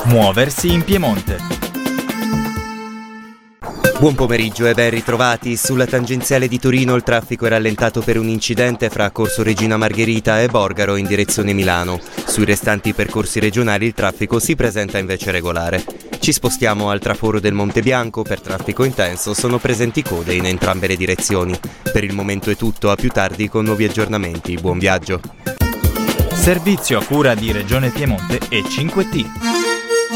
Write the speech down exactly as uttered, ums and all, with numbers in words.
Muoversi in Piemonte. Buon pomeriggio e ben ritrovati. Sulla tangenziale di Torino il traffico è rallentato per un incidente fra Corso Regina Margherita e Borgaro in direzione Milano. Sui restanti percorsi regionali il traffico si presenta invece regolare. Ci spostiamo al traforo del Monte Bianco. Per traffico intenso sono presenti code in entrambe le direzioni. Per il momento è tutto, a più tardi con nuovi aggiornamenti. Buon viaggio. Servizio a cura di Regione Piemonte e cinque T.